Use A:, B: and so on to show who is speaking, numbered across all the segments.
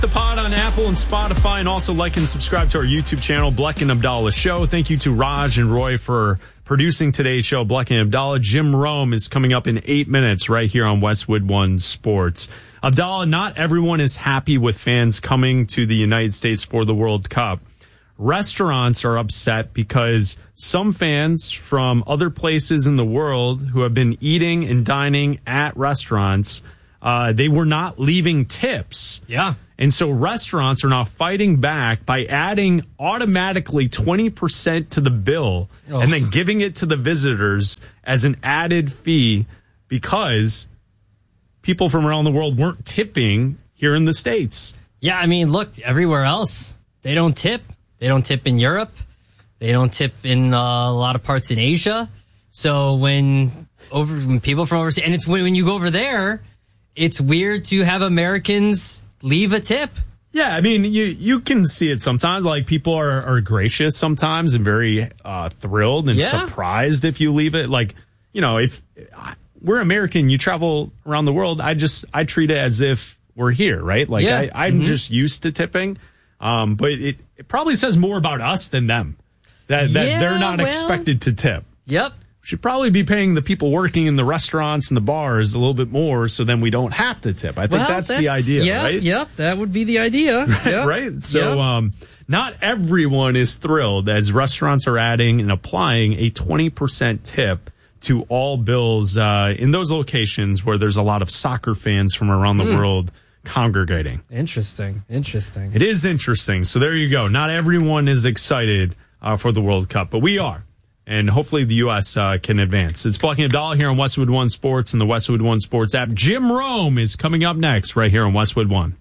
A: The pod on Apple and Spotify, and also like and subscribe to our YouTube channel, Bleck and Abdallah Show. Thank you to Raj and Roy for producing today's show, Bleck and Abdallah. Jim Rome is coming up in 8 minutes right here on Westwood One Sports. Abdallah, not everyone is happy with fans coming to the United States for the World Cup. Restaurants are upset because some fans from other places in the world who have been eating and dining at restaurants, they were not leaving tips.
B: Yeah.
A: And so restaurants are now fighting back by adding automatically 20% to the bill and then giving it to the visitors as an added fee because people from around the world weren't tipping here in the States.
B: Yeah, I mean, look, everywhere else, they don't tip. They don't tip in Europe. They don't tip in a lot of parts in Asia. So when people from overseas, and it's when you go over there, it's weird to have Americans leave a tip.
A: Yeah, I mean, you can see it sometimes. Like, people are gracious sometimes and very thrilled and surprised if you leave it. Like, you know, if we're American, you travel around the world, I treat it as if we're here, right? Like, I'm just used to tipping. But it probably says more about us than them. That they're not expected to tip.
B: Yep.
A: Should probably be paying the people working in the restaurants and the bars a little bit more so then we don't have to tip. I think that's the idea, right?
B: Yep, that would be the idea. Yep.
A: Right? So not everyone is thrilled as restaurants are adding and applying a 20% tip to all bills in those locations where there's a lot of soccer fans from around the world congregating.
B: Interesting.
A: It is interesting. So there you go. Not everyone is excited for the World Cup, but we are. And hopefully the U.S. can advance. It's Bleck and Abdallah here on Westwood One Sports and the Westwood One Sports app. Jim Rome is coming up next right here on Westwood One.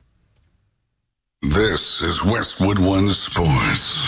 C: This is Westwood One Sports.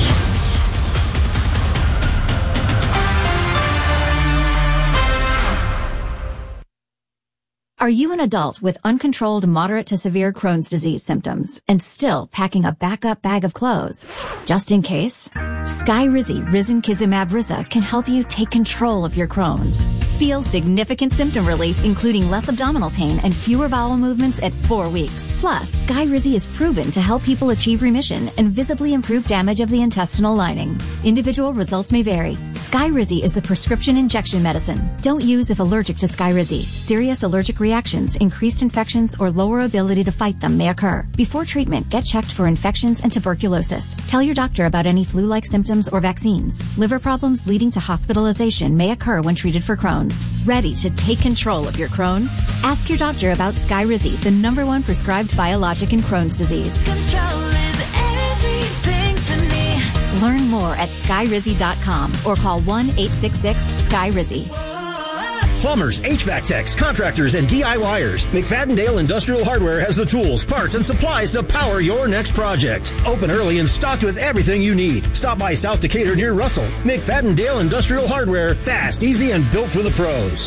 D: Are you an adult with uncontrolled moderate to severe Crohn's disease symptoms and still packing a backup bag of clothes? Just in case, Skyrizi Risankizumab Riza can help you take control of your Crohn's. Feel significant symptom relief, including less abdominal pain and fewer bowel movements at 4 weeks. Plus, Skyrizi is proven to help people achieve remission and visibly improve damage of the intestinal lining. Individual results may vary. Skyrizi is a prescription injection medicine. Don't use if allergic to Skyrizi. Serious allergic reactions, increased infections, or lower ability to fight them may occur. Before treatment, get checked for infections and tuberculosis. Tell your doctor about any flu-like symptoms or vaccines. Liver problems leading to hospitalization may occur when treated for Crohn's. Ready to take control of your Crohn's? Ask your doctor about Skyrizi, the #1 prescribed biologic in Crohn's disease.
E: Control is everything to me.
D: Learn more at skyrizi.com or call 1-866-SKYRIZI.
F: Plumbers, HVAC techs, contractors, and DIYers. McFadden-Dale Industrial Hardware has the tools, parts, and supplies to power your next project. Open early and stocked with everything you need. Stop by South Decatur near Russell. McFadden-Dale Industrial Hardware. Fast, easy, and built for the pros.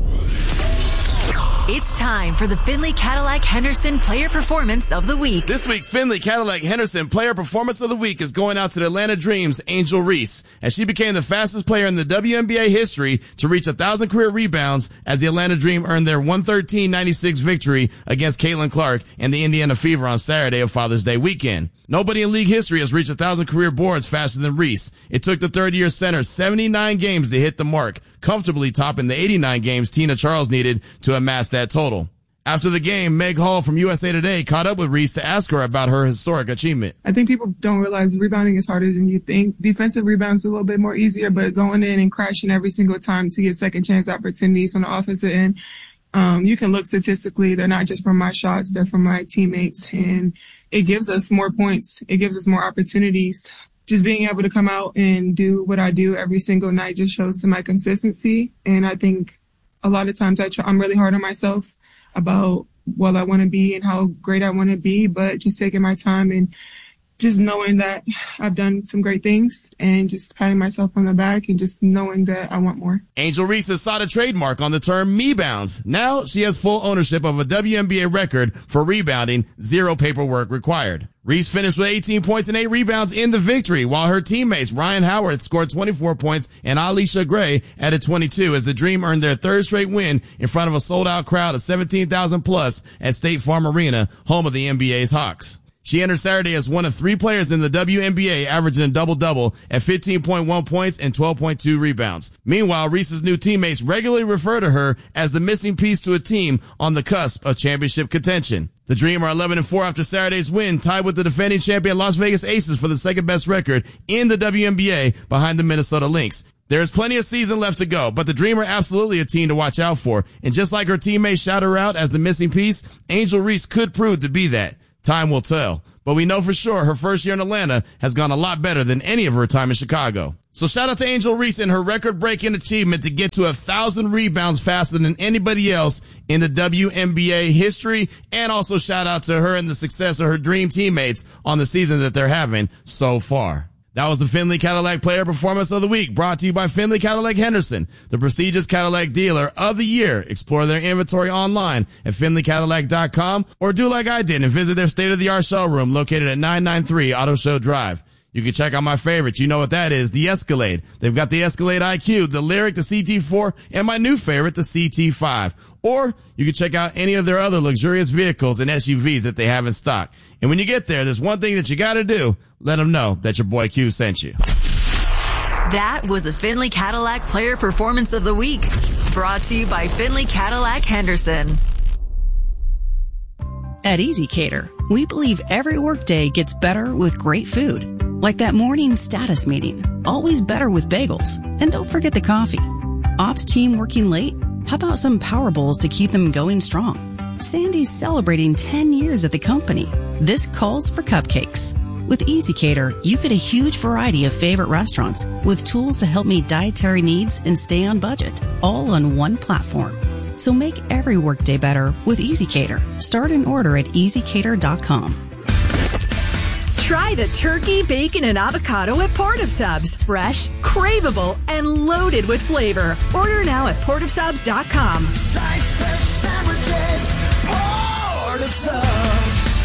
E: It's time for the Findlay Cadillac Henderson Player Performance of the Week.
G: This week's Findlay Cadillac Henderson Player Performance of the Week is going out to the Atlanta Dream's Angel Reese, as she became the fastest player in the WNBA history to reach 1,000 career rebounds as the Atlanta Dream earned their 113-96 victory against Caitlin Clark and the Indiana Fever on Saturday of Father's Day weekend. Nobody in league history has reached 1,000 career boards faster than Reese. It took the third-year center 79 games to hit the mark, comfortably topping the 89 games Tina Charles needed to amass that total. After the game, Meg Hall from USA Today caught up with Reese to ask her about her historic achievement.
H: I think people don't realize rebounding is harder than you think. Defensive rebounds are a little bit more easier, but going in and crashing every single time to get second chance opportunities on the offensive end, you can look statistically, they're not just from my shots, they're from my teammates, and it gives us more points. It gives us more opportunities. Just being able to come out and do what I do every single night just shows to my consistency. And I think a lot of times I'm really hard on myself about what I want to be and how great I want to be, but just taking my time and just knowing that I've done some great things and just patting myself on the back and just knowing that I want more.
G: Angel Reese has sought a trademark on the term me-bounds. Now she has full ownership of a WNBA record for rebounding, 0 paperwork required. Reese finished with 18 points and 8 rebounds in the victory, while her teammates Ryan Howard scored 24 points and Alicia Gray added 22 as the Dream earned their 3rd straight win in front of a sold-out crowd of 17,000 plus at State Farm Arena, home of the NBA's Hawks. She entered Saturday as one of 3 players in the WNBA averaging a double-double at 15.1 points and 12.2 rebounds. Meanwhile, Reese's new teammates regularly refer to her as the missing piece to a team on the cusp of championship contention. The Dream are 11-4 after Saturday's win, tied with the defending champion Las Vegas Aces for the second-best record in the WNBA behind the Minnesota Lynx. There is plenty of season left to go, but the Dream are absolutely a team to watch out for. And just like her teammates shout her out as the missing piece, Angel Reese could prove to be that. Time will tell. But we know for sure her first year in Atlanta has gone a lot better than any of her time in Chicago. So shout out to Angel Reese and her record-breaking achievement to get to 1,000 rebounds faster than anybody else in the WNBA history. And also shout out to her and the success of her Dream teammates on the season that they're having so far. That was the Findlay Cadillac Player Performance of the Week, brought to you by Findlay Cadillac Henderson, the prestigious Cadillac dealer of the year. Explore their inventory online at FindlayCadillac.com or do like I did and visit their state-of-the-art showroom located at 993 Auto Show Drive. You can check out my favorites. You know what that is, the Escalade. They've got the Escalade IQ, the Lyric, the CT4, and my new favorite, the CT5. Or you can check out any of their other luxurious vehicles and SUVs that they have in stock. And when you get there, there's one thing that you got to do. Let them know that your boy Q sent you.
E: That was the Findlay Cadillac Player Performance of the Week. Brought to you by Findlay Cadillac Henderson.
I: At EasyCater, we believe every workday gets better with great food. Like that morning status meeting. Always better with bagels. And don't forget the coffee. Ops team working late? How about some Power Bowls to keep them going strong? Sandy's celebrating 10 years at the company. This calls for cupcakes. With EasyCater, you get a huge variety of favorite restaurants with tools to help meet dietary needs and stay on budget, all on one platform. So make every workday better with EasyCater. Start an order at EasyCater.com.
J: Try the turkey, bacon, and avocado at Port of Subs. Fresh, craveable, and loaded with flavor. Order now at portofsubs.com.
K: Sliced fresh sandwiches, Port of Subs.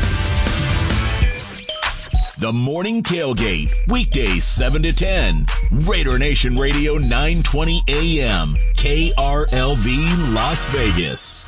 L: The Morning Tailgate, weekdays 7 to 10. Raider Nation Radio 920 AM, KRLV Las Vegas.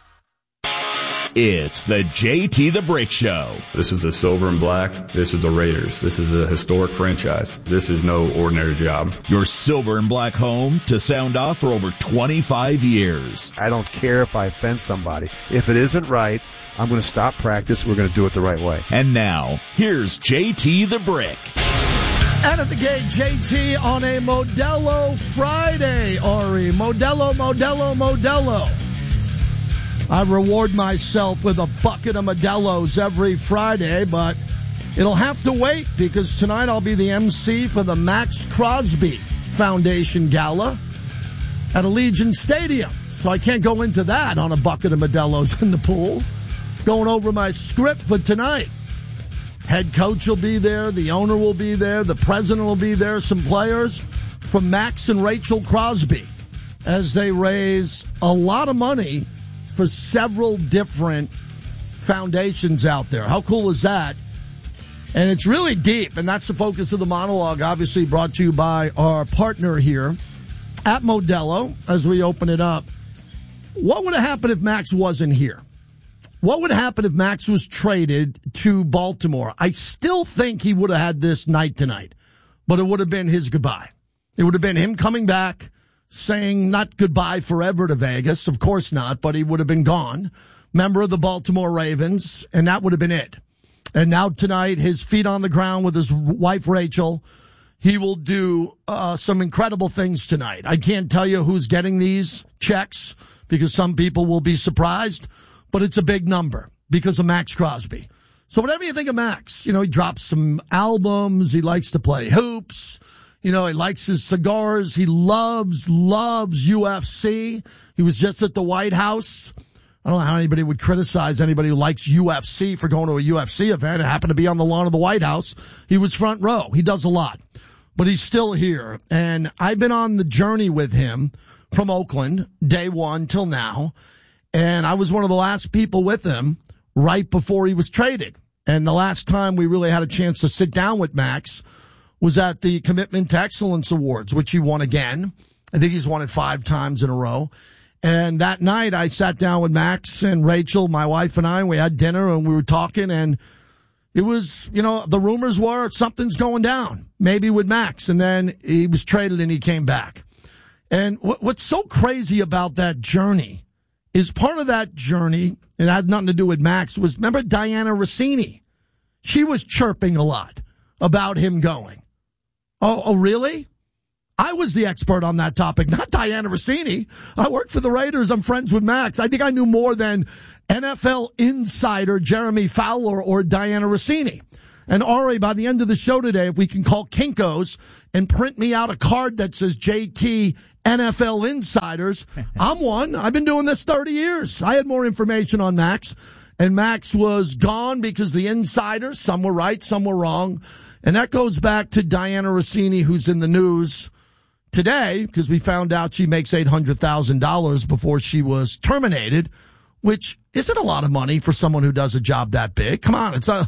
L: It's the JT the Brick Show.
M: This is the Silver and Black. This is the Raiders. This is a historic franchise. This is no ordinary job.
L: Your Silver and Black home to sound off for over 25 years.
N: I don't care if I offend somebody. If it isn't right, I'm going to stop practice. We're going to do it the right way.
L: And now, here's JT the Brick.
O: Out at the gate, JT on a Modelo Friday, Ari. Modelo. I reward myself with a bucket of Modelo's every Friday, but it'll have to wait because tonight I'll be the MC for the Max Crosby Foundation Gala at Allegiant Stadium. So I can't go into that on a bucket of Modelo's in the pool. Going over my script for tonight. Head coach will be there. The owner will be there. The president will be there. Some players from Max and Rachel Crosby as they raise a lot of money for several different foundations out there. How cool is that? And it's really deep, and that's the focus of the monologue, obviously brought to you by our partner here at Modelo as we open it up. What would have happened if Max wasn't here? What would happen if Max was traded to Baltimore? I still think he would have had this night tonight, but it would have been his goodbye. It would have been him coming back, saying not goodbye forever to Vegas. Of course not, but he would have been gone. Member of the Baltimore Ravens, and that would have been it. And now tonight, his feet on the ground with his wife, Rachel. He will do some incredible things tonight. I can't tell you who's getting these checks because some people will be surprised, but it's a big number because of Max Crosby. So whatever you think of Max, he drops some albums. He likes to play hoops. He likes his cigars. He loves UFC. He was just at the White House I don't know how anybody would criticize anybody who likes UFC for going to a UFC event. It happened to be on the lawn of the White House. He was front row. He does a lot, but he's still here. And I've been on the journey with him from Oakland, day one till now. And I was one of the last people with him right before he was traded. And the last time we really had a chance to sit down with Max was at the Commitment to Excellence Awards, which he won again. I think he's won it 5 times in a row. And that night I sat down with Max and Rachel, my wife and I, we had dinner and we were talking, and it was, the rumors were something's going down, maybe with Max. And then he was traded and he came back. And what's so crazy about that journey is part of that journey, it had nothing to do with Max, was, remember Diana Rossini? She was chirping a lot about him going. Oh, really? I was the expert on that topic, not Diana Rossini. I work for the Raiders. I'm friends with Max. I think I knew more than NFL insider Jeremy Fowler or Diana Rossini. And Ari, by the end of the show today, if we can call Kinko's and print me out a card that says JT NFL Insiders, I'm one. I've been doing this 30 years. I had more information on Max, and Max was gone because the insiders, some were right, some were wrong. And that goes back to Diana Rossini, who's in the news today because we found out she makes $800,000 before she was terminated, which isn't a lot of money for someone who does a job that big. Come on, it's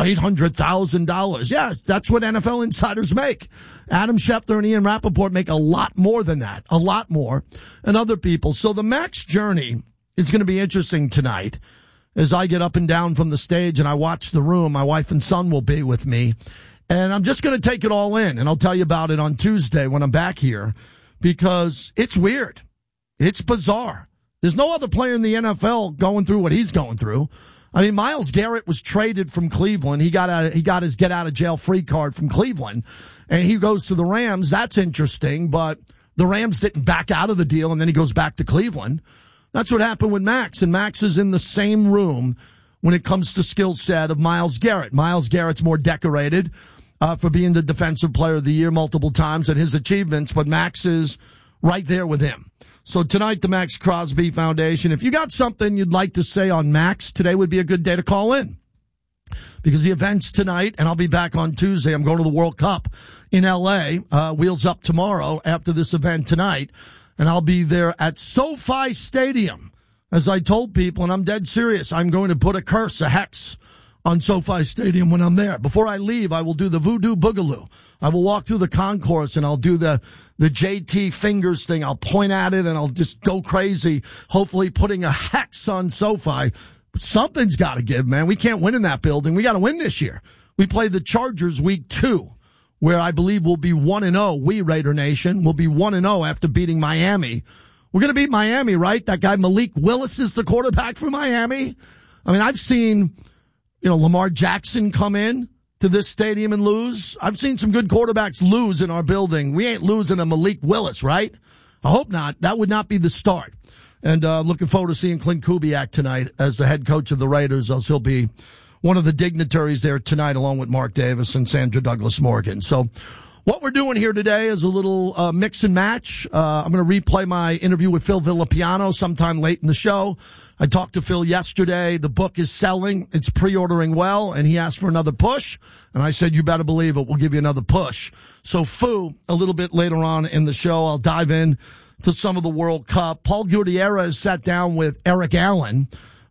O: $800,000. Yeah, that's what NFL insiders make. Adam Schefter and Ian Rappaport make a lot more than that, a lot more, and other people. So the Max journey is going to be interesting tonight as I get up and down from the stage and I watch the room. My wife and son will be with me. And I'm just going to take it all in, and I'll tell you about it on Tuesday when I'm back here, because it's weird. It's bizarre. There's no other player in the NFL going through what he's going through. I mean, Myles Garrett was traded from Cleveland. He got his get-out-of-jail-free card from Cleveland, and he goes to the Rams. That's interesting, but the Rams didn't back out of the deal, and then he goes back to Cleveland. That's what happened with Max, and Max is in the same room when it comes to skill set of Myles Garrett. Myles Garrett's more decorated for being the Defensive Player of the Year multiple times and his achievements, but Max is right there with him. So tonight, the Max Crosby Foundation. If you got something you'd like to say on Max, today would be a good day to call in, because the event's tonight, and I'll be back on Tuesday. I'm going to the World Cup in L.A., Wheels Up tomorrow after this event tonight, and I'll be there at SoFi Stadium. As I told people, and I'm dead serious, I'm going to put a curse, a hex, on SoFi Stadium when I'm there. Before I leave, I will do the Voodoo Boogaloo. I will walk through the concourse and I'll do the JT fingers thing. I'll point at it and I'll just go crazy, hopefully putting a hex on SoFi. But something's got to give, man. We can't win in that building. We got to win this year. We play the Chargers week 2, where I believe we'll be 1-0. We, Raider Nation, will be 1-0 after beating Miami. We're going to beat Miami, right? That guy Malik Willis is the quarterback for Miami. I mean, I've seen, Lamar Jackson come in to this stadium and lose. I've seen some good quarterbacks lose in our building. We ain't losing a Malik Willis, right? I hope not. That would not be the start. And looking forward to seeing Clint Kubiak tonight as the head coach of the Raiders, as he'll be one of the dignitaries there tonight, along with Mark Davis and Sandra Douglas Morgan. So what we're doing here today is a little mix and match. I'm going to replay my interview with Phil Villapiano sometime late in the show. I talked to Phil yesterday. The book is selling. It's pre-ordering well, and he asked for another push. And I said, you better believe it. We'll give you another push. So, Fu, a little bit later on in the show, I'll dive in to some of the World Cup. Paul Gutierrez sat down with Eric Allen,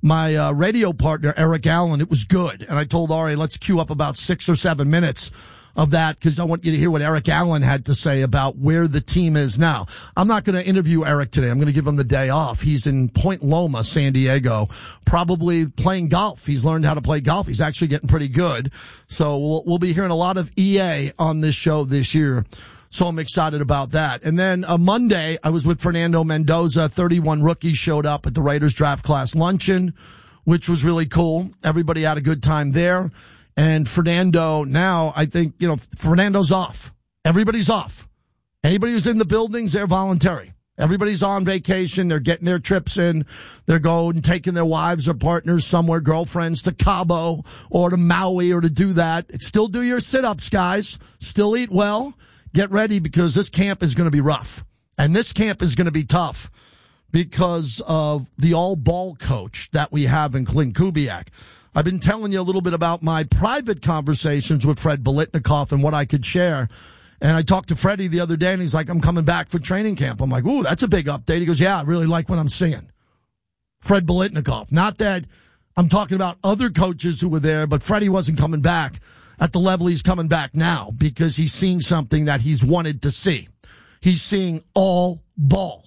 O: my radio partner, Eric Allen. It was good. And I told Ari, let's queue up about 6 or 7 minutes of that, because I want you to hear what Eric Allen had to say about where the team is now. I'm not going to interview Eric today. I'm going to give him the day off. He's in Point Loma, San Diego, probably playing golf. He's learned how to play golf. He's actually getting pretty good. So we'll be hearing a lot of EA on this show this year. So I'm excited about that. And then Monday, I was with Fernando Mendoza. 31 rookies showed up at the Raiders Draft Class Luncheon, which was really cool. Everybody had a good time there. And Fernando now, I think, Fernando's off. Everybody's off. Anybody who's in the buildings, they're voluntary. Everybody's on vacation. They're getting their trips in. They're going, taking their wives or partners somewhere, girlfriends, to Cabo or to Maui or to do that. Still do your sit-ups, guys. Still eat well. Get ready, because this camp is going to be rough. And this camp is going to be tough. because of the all-ball coach that we have in Clint Kubiak. I've been telling you a little bit about my private conversations with Fred Biletnikoff and what I could share. And I talked to Freddie the other day, and he's like, I'm coming back for training camp. I'm like, ooh, that's a big update. He goes, yeah, I really like what I'm seeing. Fred Biletnikoff. Not that I'm talking about other coaches who were there, but Freddie wasn't coming back at the level he's coming back now because he's seeing something that he's wanted to see. He's seeing all ball.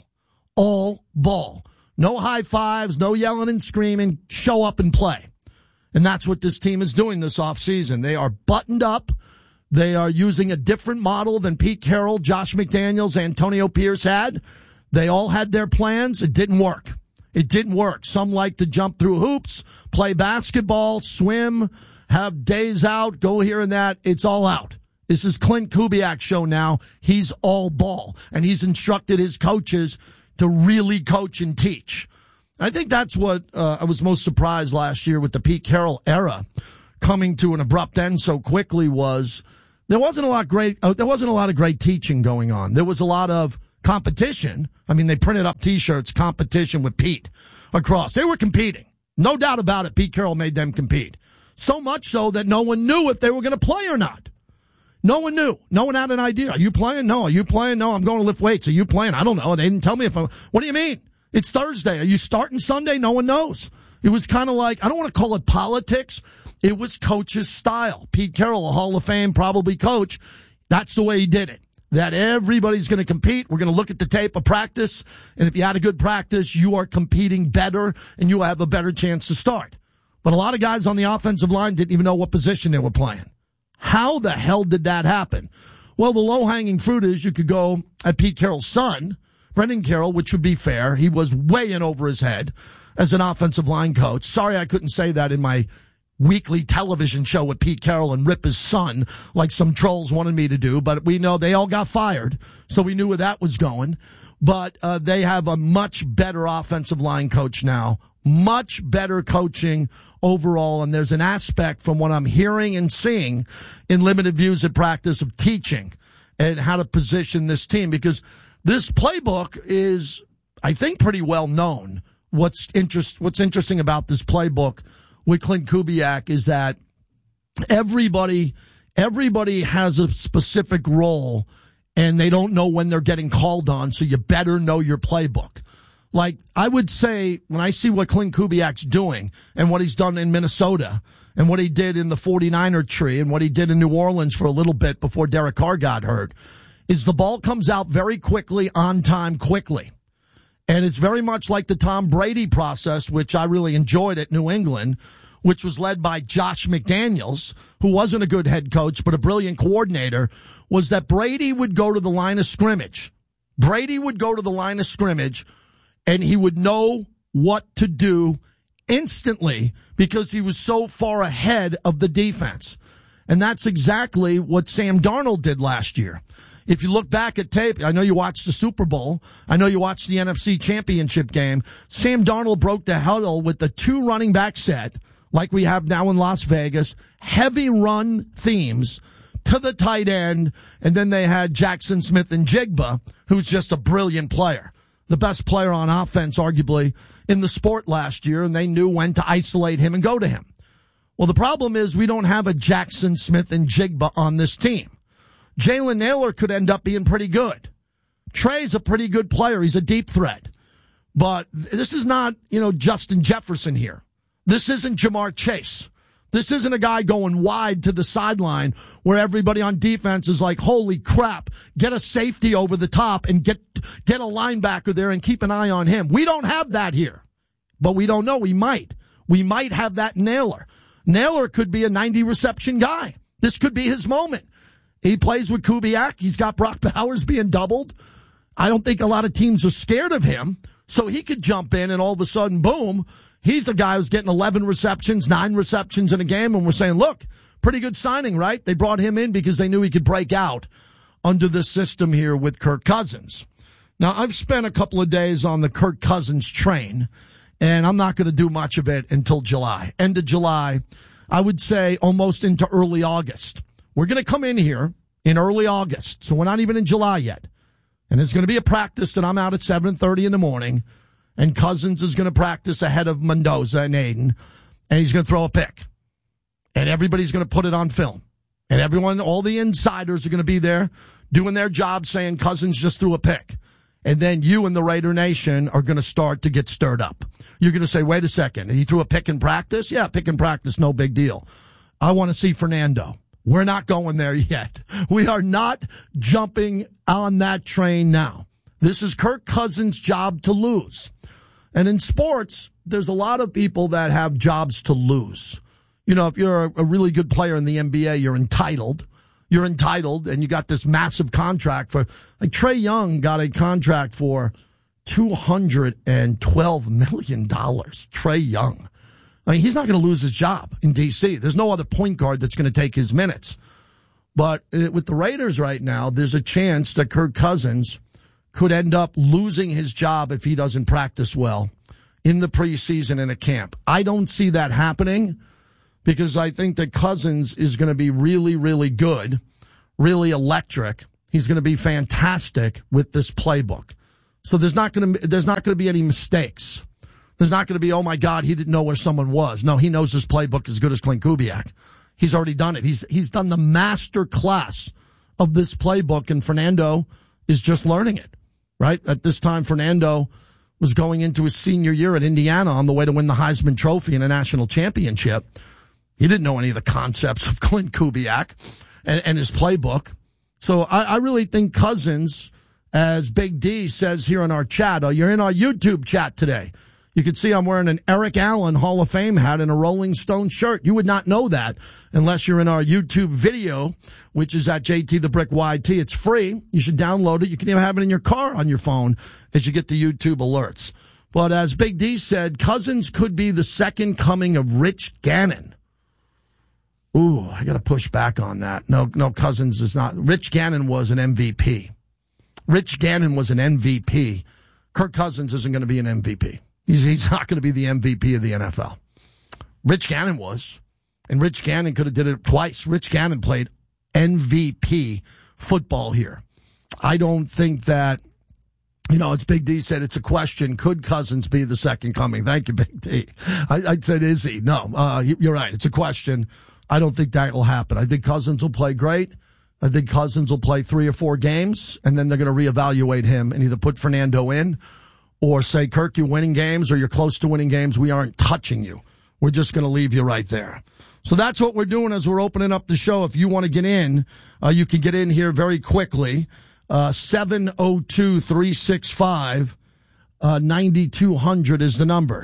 O: All ball. No high fives, no yelling and screaming. Show up and play. And that's what this team is doing this offseason. They are buttoned up. They are using a different model than Pete Carroll, Josh McDaniels, Antonio Pierce had. They all had their plans. It didn't work. It didn't work. Some like to jump through hoops, play basketball, swim, have days out, go here and that. It's all out. This is Clint Kubiak's show now. He's all ball, and he's instructed his coaches to really coach and teach. I think that's what I was most surprised last year with the Pete Carroll era coming to an abrupt end so quickly was there wasn't a lot of great teaching going on. There was a lot of competition. I mean, they printed up T-shirts, competition with Pete across. They were competing. No doubt about it. Pete Carroll made them compete. So much so that no one knew if they were going to play or not. No one knew. No one had an idea. Are you playing? No. Are you playing? No, I'm going to lift weights. Are you playing? I don't know. They didn't tell me what do you mean? It's Thursday. Are you starting Sunday? No one knows. It was kind of like, I don't want to call it politics. It was coach's style. Pete Carroll, a Hall of Fame probably coach. That's the way he did it. That everybody's going to compete. We're going to look at the tape of practice. And if you had a good practice, you are competing better and you have a better chance to start. But a lot of guys on the offensive line didn't even know what position they were playing. How the hell did that happen? Well, the low-hanging fruit is you could go at Pete Carroll's son, Brendan Carroll, which would be fair. He was way in over his head as an offensive line coach. Sorry I couldn't say that in my weekly television show with Pete Carroll and rip his son like some trolls wanted me to do. But we know they all got fired, so we knew where that was going. But they have a much better offensive line coach now. Much better coaching overall, and there's an aspect from what I'm hearing and seeing in limited views at practice of teaching and how to position this team, because this playbook is, I think, pretty well known. What's interesting about this playbook with Clint Kubiak is that everybody has a specific role, and they don't know when they're getting called on, so you better know your playbook. Like, I would say, when I see what Clint Kubiak's doing and what he's done in Minnesota and what he did in the 49er tree and what he did in New Orleans for a little bit before Derek Carr got hurt, is the ball comes out very quickly, on time, quickly. And it's very much like the Tom Brady process, which I really enjoyed at New England, which was led by Josh McDaniels, who wasn't a good head coach but a brilliant coordinator, was that Brady would go to the line of scrimmage. And he would know what to do instantly because he was so far ahead of the defense. And that's exactly what Sam Darnold did last year. If you look back at tape, I know you watched the Super Bowl. I know you watched the NFC Championship game. Sam Darnold broke the huddle with the 2 running back set, like we have now in Las Vegas, heavy run themes to the tight end. And then they had Jackson Smith and Jigba, who's just a brilliant player. The best player on offense, arguably, in the sport last year, and they knew when to isolate him and go to him. Well, the problem is we don't have a Jackson Smith and Jigba on this team. Jalen Nailor could end up being pretty good. Trey's a pretty good player. He's a deep threat. But this is not, Justin Jefferson here. This isn't Jamar Chase. This isn't a guy going wide to the sideline where everybody on defense is like, holy crap, get a safety over the top and get a linebacker there and keep an eye on him. We don't have that here, but we don't know. We might have that Nailor. Nailor could be a 90 reception guy. This could be his moment. He plays with Kubiak. He's got Brock Bowers being doubled. I don't think a lot of teams are scared of him. So he could jump in and all of a sudden, boom, he's a guy who's getting 11 receptions, 9 receptions in a game. And we're saying, look, pretty good signing, right? They brought him in because they knew he could break out under the system here with Kirk Cousins. Now, I've spent a couple of days on the Kirk Cousins train, and I'm not going to do much of it until July. End of July, I would say almost into early August. We're going to come in here in early August, so we're not even in July yet. And it's going to be a practice that I'm out at 7:30 in the morning. and Cousins is going to practice ahead of Mendoza and Aiden, and he's going to throw a pick. And everybody's going to put it on film. And everyone, all the insiders are going to be there doing their job saying Cousins just threw a pick. And then you and the Raider Nation are going to start to get stirred up. You're going to say, wait a second, he threw a pick in practice? Yeah, pick in practice, no big deal. I want to see Fernando. We're not going there yet. We are not jumping on that train now. This is Kirk Cousins' job to lose. And in sports, there's a lot of people that have jobs to lose. You know, if you're a really good player in the NBA, you're entitled. You're entitled, and you got this massive contract for, like Trae Young got a contract for $212 million. Trae Young. I mean, he's not going to lose his job in D.C. There's no other point guard that's going to take his minutes. But with the Raiders right now, there's a chance that Kirk Cousins could end up losing his job if he doesn't practice well in the preseason in a camp. I don't see that happening because I think that Cousins is going to be really, really good, really electric. He's going to be fantastic with this playbook. So there's not going to be any mistakes. There's not going to be, oh my God, he didn't know where someone was. No, he knows his playbook as good as Clint Kubiak. He's already done it. He's done the master class of this playbook, and Fernando is just learning it, right? At this time, Fernando was going into his senior year at Indiana on the way to win the Heisman Trophy and a national championship. He didn't know any of the concepts of Clint Kubiak and his playbook. So I really think Cousins, as Big D says here in our chat, you're in our YouTube chat today. You can see I'm wearing an Eric Allen Hall of Fame hat and a Rolling Stone shirt. You would not know that unless you're in our YouTube video, which is at JT the Brick YT. It's free. You should download it. You can even have it in your car on your phone as you get the YouTube alerts. But as Big D said, Cousins could be the second coming of Rich Gannon. Ooh, I got to push back on that. No, Cousins is not. Rich Gannon was an MVP. Rich Gannon was an MVP. Kirk Cousins isn't going to be an MVP. He's not going to be the MVP of the NFL. Rich Gannon was, and Rich Gannon could have did it twice. Rich Gannon played MVP football here. I don't think that, as Big D said, it's a question. Could Cousins be the second coming? Thank you, Big D. I said, is he? No, you're right. It's a question. I don't think that will happen. I think Cousins will play great. I think Cousins will play 3 or 4 games, and then they're going to reevaluate him and either put Fernando in or say, Kirk, you're winning games or you're close to winning games. We aren't touching you. We're just going to leave you right there. So that's what we're doing as we're opening up the show. If you want to get in, you can get in here very quickly. 702-365-9200 is the number.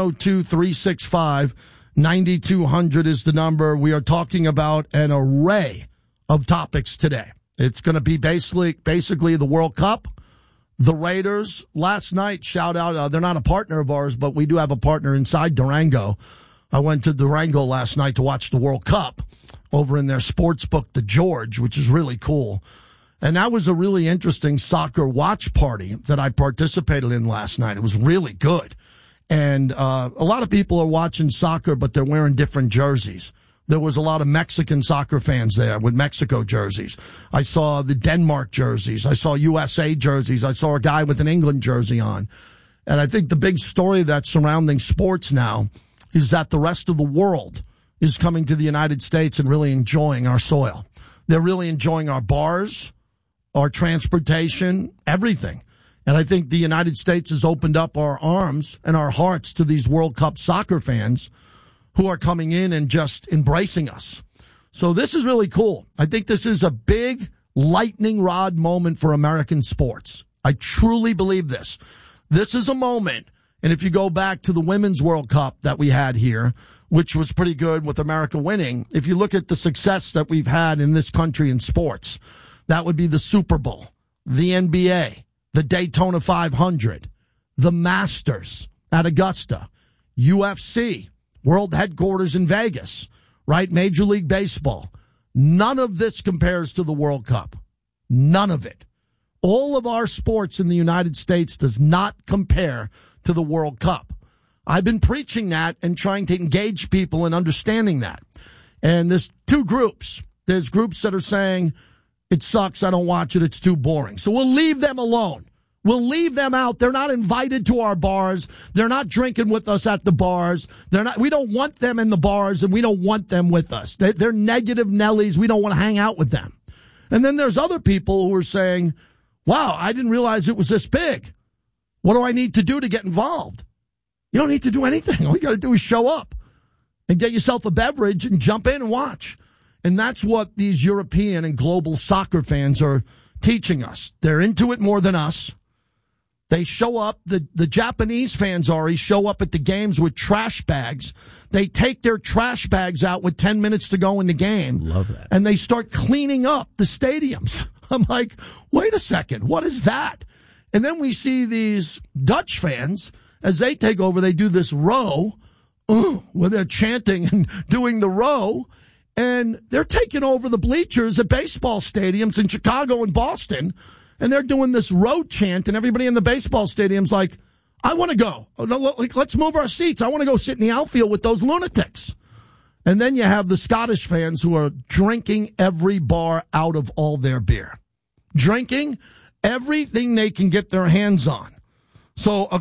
O: 702-365-9200 is the number. We are talking about an array of topics today. It's going to be basically the World Cup. The Raiders, last night, shout out, they're not a partner of ours, but we do have a partner inside Durango. I went to Durango last night to watch the World Cup over in their sports book, The George, which is really cool. And that was a really interesting soccer watch party that I participated in last night. It was really good. And a lot of people are watching soccer, but they're wearing different jerseys. There was a lot of Mexican soccer fans there with Mexico jerseys. I saw the Denmark jerseys. I saw USA jerseys. I saw a guy with an England jersey on. And I think the big story that's surrounding sports now is that the rest of the world is coming to the United States and really enjoying our soil. They're really enjoying our bars, our transportation, everything. And I think the United States has opened up our arms and our hearts to these World Cup soccer fans who are coming in and just embracing us. So this is really cool. I think this is a big lightning rod moment for American sports. I truly believe this. This is a moment, and if you go back to the Women's World Cup that we had here, which was pretty good with America winning, if you look at the success that we've had in this country in sports, that would be the Super Bowl, the NBA, the Daytona 500, the Masters at Augusta, UFC, world headquarters in Vegas, right? Major League Baseball. None of this compares to the World Cup. None of it. All of our sports in the United States does not compare to the World Cup. I've been preaching that and trying to engage people in understanding that. And there's 2 groups. There's groups that are saying, it sucks, I don't watch it, it's too boring. So we'll leave them alone. We'll leave them out. They're not invited to our bars. They're not drinking with us at the bars. We don't want them in the bars, and we don't want them with us. They're negative Nellies. We don't want to hang out with them. And then there's other people who are saying, wow, I didn't realize it was this big. What do I need to do to get involved? You don't need to do anything. All you got to do is show up and get yourself a beverage and jump in and watch. And that's what these European and global soccer fans are teaching us. They're into it more than us. They show up, the Japanese fans, Ari, show up at the games with trash bags. They take their trash bags out with 10 minutes to go in the game.
A: Love that.
O: And they start cleaning up the stadiums. I'm like, wait a second, what is that? And then we see these Dutch fans, as they take over, they do this row, where they're chanting and doing the row. And they're taking over the bleachers at baseball stadiums in Chicago and Boston. And they're doing this road chant, and everybody in the baseball stadium's like, I want to go. Let's move our seats. I want to go sit in the outfield with those lunatics. And then you have the Scottish fans who are drinking every bar out of all their beer. Drinking everything they can get their hands on. So